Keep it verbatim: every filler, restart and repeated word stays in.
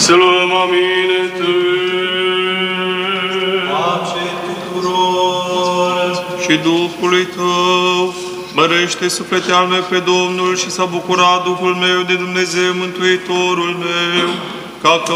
Să luăm aminte. Pace tuturor. Și Duhului tău, mărește suflete al meu pe Domnul și s-a bucurat Duhul meu de Dumnezeu Mântuitorul meu, ca